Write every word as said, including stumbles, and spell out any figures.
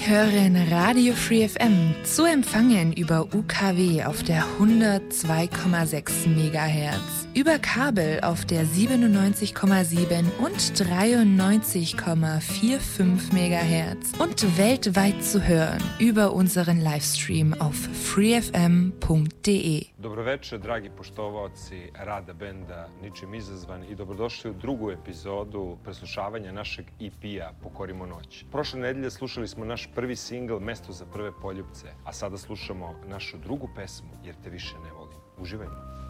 hören Radio Free F M, zu empfangen über U K W auf der hundertzwei Komma sechs Megahertz, über Kabel auf der siebenundneunzig Komma sieben und dreiundneunzig Komma fünfundvierzig Megahertz und weltweit zu hören über unseren Livestream auf free f m punkt d e. Dobroveče, dragi poštovaoci rada benda Ničim izazvan i dobrodošli u drugu epizodu preslušavanja našeg E P-a Pokorimo noć. Prošle nedelje slušali smo naš prvi singl Mesto za prve poljupce, a sada slušamo našu drugu pesmu Jer te više ne volim. Uživajmo.